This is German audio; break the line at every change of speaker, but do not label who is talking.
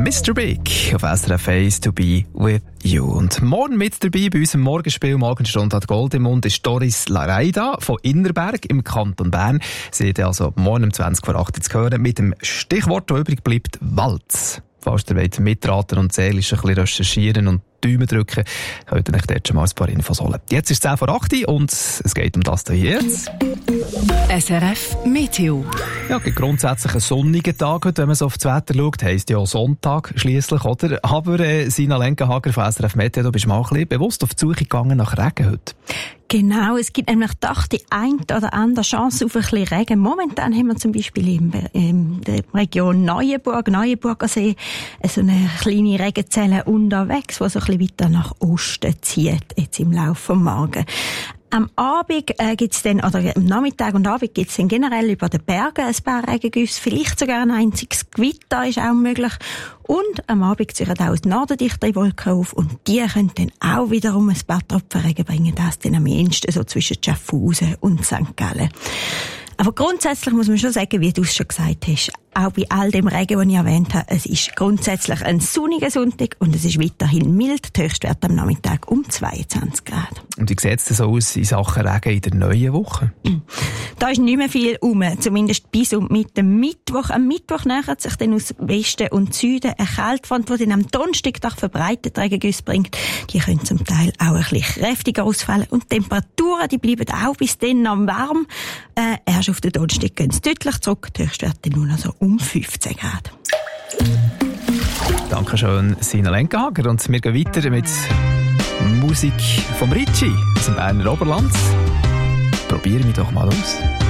Mr. Big auf SRF 1 «To be with you». Und morgen mit dabei bei unserem Morgenspiel «Morgenstunde hat Gold im Mund» ist Doris Lareida von Innerberg im Kanton Bern. Sie hat also morgen um 20:08 zu hören mit dem Stichwort, das übrig bleibt, Walz. Falls ihr wollt mitraten und seelisch ein bisschen recherchieren und Daumen drücken, könnt ihr euch dort schon mal ein paar Infos holen. Jetzt ist es 10:08 und es geht um das hier jetzt.
SRF Meteo.
Ja, grundsätzlich ein sonniger Tag heute, wenn man so auf das Wetter schaut. Heisst ja auch Sonntag schliesslich, oder? Aber Sina Lenkenhager von SRF Meteo, du bist mal ein bisschen bewusst auf die Suche gegangen nach Regen heute.
Genau, es gibt nämlich doch die ein oder andere Chance auf ein bisschen Regen. Momentan haben wir zum Beispiel in der Region Neuenburger See, so eine kleine Regenzelle unterwegs, die so ein bisschen weiter nach Osten zieht, jetzt im Laufe des Morgens. Am Abend gibt's dann, oder am Nachmittag und Abend gibt's dann generell über den Bergen ein paar Regengüsse, vielleicht sogar ein einziges Gewitter ist auch möglich. Und am Abend ziehen auch nordendichtere Wolken auf und die können dann auch wiederum ein paar Tropfen Regen bringen, das dann am ehesten so zwischen Schaffhausen und St. Gallen. Aber grundsätzlich muss man schon sagen, wie du es schon gesagt hast, auch bei all dem Regen, den ich erwähnt habe, es ist grundsätzlich ein sonniger Sonntag und es ist weiterhin mild. Der Höchstwert am Nachmittag um 22 Grad.
Und wie sieht es denn so aus in Sachen Regen in der neuen Woche?
Da ist nicht mehr viel rum, zumindest bis und mit dem Mittwoch. Am Mittwoch nähert sich dann aus Westen und Süden eine Kaltfront, die dann am Donnerstag doch verbreitet Regengüsse bringt. Die können zum Teil auch ein bisschen kräftiger ausfallen und die Temperaturen, die bleiben auch bis dann noch warm. Erst auf den Donnerstag gehen sie deutlich zurück. Der Höchstwert dann nur noch so um 15 Grad.
Dankeschön, Sina Lenkenhager. Und wir gehen weiter mit Musik vom Ritchie aus dem Berner Oberland. Probieren wir doch mal aus.